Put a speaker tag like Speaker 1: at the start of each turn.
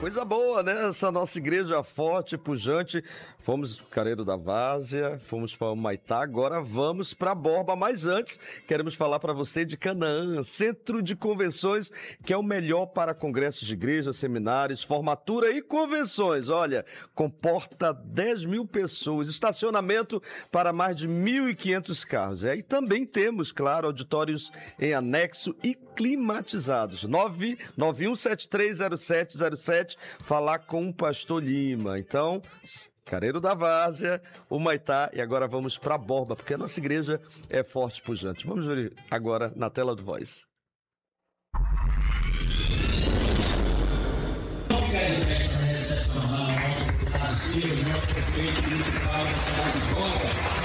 Speaker 1: Coisa boa, né? Essa nossa igreja forte, pujante. Fomos Careiro da Várzea, fomos para Humaitá, agora vamos para Borba. Mas antes, queremos falar para você de Canaã, centro de convenções, que é o melhor para congressos de igreja, seminários, formatura e convenções. Olha, comporta 10 mil pessoas, estacionamento para mais de 1.500 carros. E também temos, claro, auditórios em anexo e climatizados. 991730707, falar com o Pastor Lima. Então, Careiro da Várzea, Humaitá, e agora vamos para Borba, porque a nossa igreja é forte e pujante. Vamos ver agora na tela do Voz.
Speaker 2: Eu quero excepcional, nosso prefeito municipal da cidade de Borba,